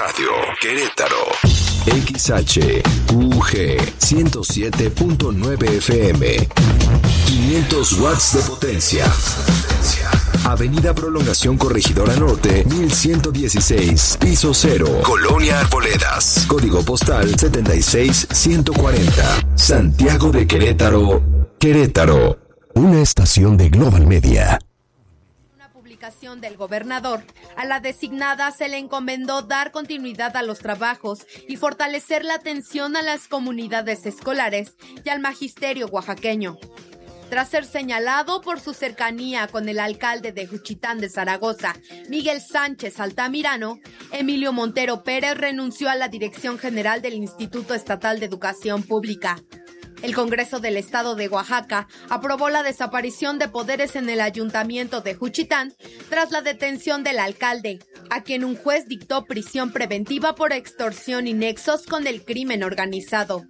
Radio Querétaro. XHUG 107.9 FM. 500 watts de potencia. Avenida Prolongación Corregidora Norte, 1116, piso 0, Colonia Arboledas. Código postal 76140. Santiago de Querétaro, Querétaro. Una estación de Global Media. Del gobernador, a la designada se le encomendó dar continuidad a los trabajos y fortalecer la atención a las comunidades escolares y al magisterio oaxaqueño. Tras ser señalado por su cercanía con el alcalde de Juchitán de Zaragoza, Miguel Sánchez Altamirano, Emilio Montero Pérez renunció a la dirección general del Instituto Estatal de Educación Pública. El Congreso del Estado de Oaxaca aprobó la desaparición de poderes en el Ayuntamiento de Juchitán tras la detención del alcalde, a quien un juez dictó prisión preventiva por extorsión y nexos con el crimen organizado.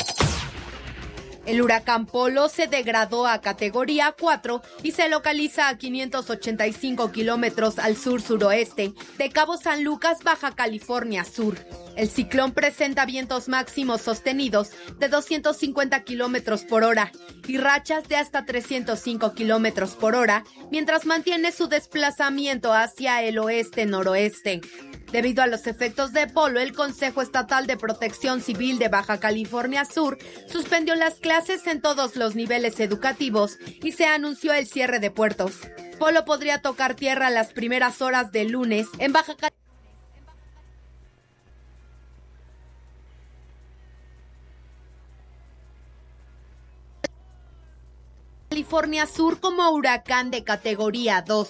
El huracán Polo se degradó a categoría 4 y se localiza a 585 kilómetros al sur-suroeste de Cabo San Lucas, Baja California Sur. El ciclón presenta vientos máximos sostenidos de 250 kilómetros por hora y rachas de hasta 305 kilómetros por hora, mientras mantiene su desplazamiento hacia el oeste-noroeste. Debido a los efectos de Polo, el Consejo Estatal de Protección Civil de Baja California Sur suspendió las clases en todos los niveles educativos y se anunció el cierre de puertos. Polo podría tocar tierra a las primeras horas del lunes en Baja California Sur como huracán de categoría 2.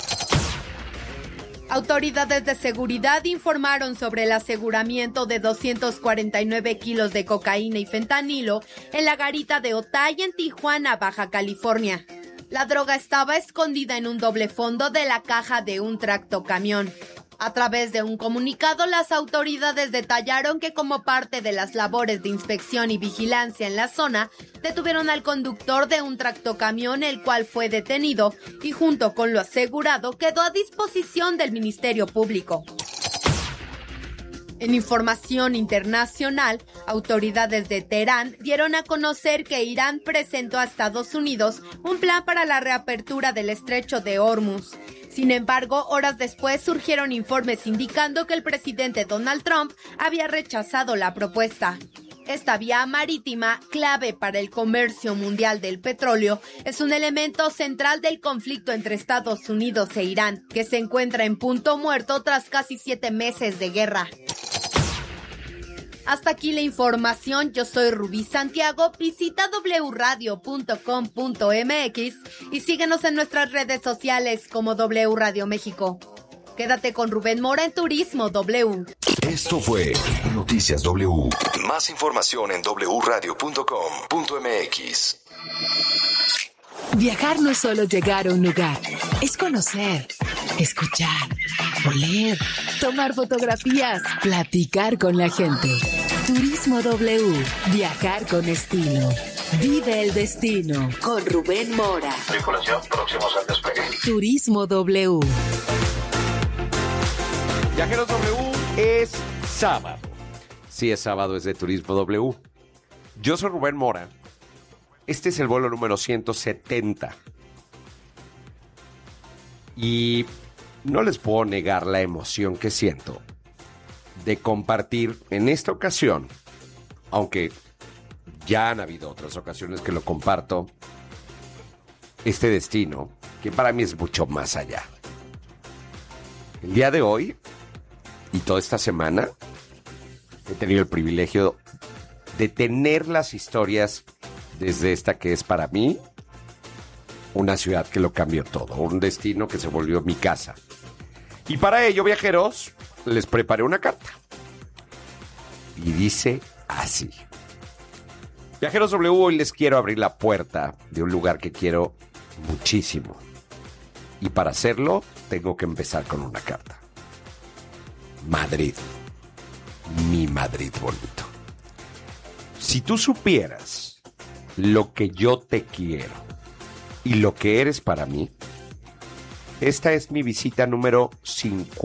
Autoridades de seguridad informaron sobre el aseguramiento de 249 kilos de cocaína y fentanilo en la garita de Otay en Tijuana, Baja California. La droga estaba escondida en un doble fondo de la caja de un tractocamión. A través de un comunicado, las autoridades detallaron que como parte de las labores de inspección y vigilancia en la zona, detuvieron al conductor de un tractocamión, el cual fue detenido y junto con lo asegurado quedó a disposición del Ministerio Público. En información internacional, autoridades de Teherán dieron a conocer que Irán presentó a Estados Unidos un plan para la reapertura del estrecho de Hormuz. Sin embargo, horas después surgieron informes indicando que el presidente Donald Trump había rechazado la propuesta. Esta vía marítima, clave para el comercio mundial del petróleo, es un elemento central del conflicto entre Estados Unidos e Irán, que se encuentra en punto muerto tras casi 7 meses de guerra. Hasta aquí la información, yo soy Rubí Santiago, visita wradio.com.mx y síguenos en nuestras redes sociales como W Radio México. Quédate con Rubén Mora en Turismo W. Esto fue Noticias W. Más información en wradio.com.mx. Viajar no es solo llegar a un lugar, es conocer, escuchar, oler, tomar fotografías, platicar con la gente. Turismo W, viajar con estilo. Vive el destino con Rubén Mora. Tripulación, próximos al despegue. Turismo W. Viajeros W, es sábado. Sí, es sábado, es de Turismo W. Yo soy Rubén Mora. Este es el vuelo número 170. Y no les puedo negar la emoción que siento de compartir en esta ocasión, aunque ya han habido otras ocasiones que lo comparto, este destino, que para mí es mucho más allá. El día de hoy y toda esta semana he tenido el privilegio de tener las historias desde esta que es para mí una ciudad que lo cambió todo, un destino que se volvió mi casa. Y para ello, viajeros, les preparé una carta. Y dice así. Viajeros W, hoy les quiero abrir la puerta de un lugar que quiero muchísimo. Y para hacerlo, tengo que empezar con una carta. Madrid. Mi Madrid bonito. Si tú supieras lo que yo te quiero y lo que eres para mí, esta es mi visita número 50.